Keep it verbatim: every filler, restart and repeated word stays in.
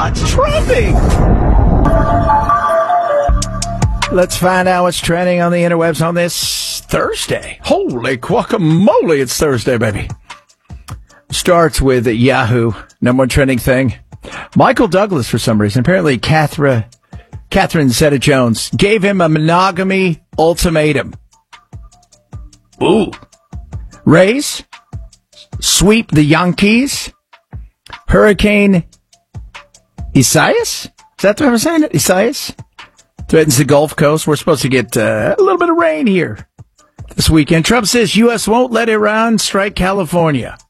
What's trending? Let's find out what's trending on the interwebs on this Thursday. Holy guacamole, it's Thursday, baby. Starts with Yahoo, number one trending thing. Michael Douglas, for some reason, apparently Catherine, Catherine Zeta-Jones, gave him a monogamy ultimatum. Ooh. Rays, sweep the Yankees. Hurricane Isaias? Is that what I'm saying? Isaias? Threatens the Gulf Coast. We're supposed to get uh, a little bit of rain here this weekend. Trump says U S won't let Iran strike California.